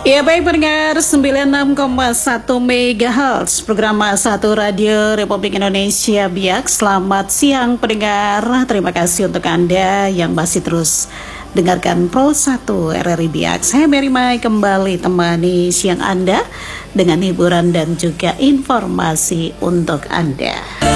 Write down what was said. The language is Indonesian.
Ya baik pendengar 96,1 MHz program 1 Radio Republik Indonesia Biak. Selamat siang pendengar. Terima kasih untuk Anda yang masih terus dengarkan Pro 1 RRI Biak. Saya Mary Mai kembali temani siang Anda dengan hiburan dan juga informasi untuk Anda.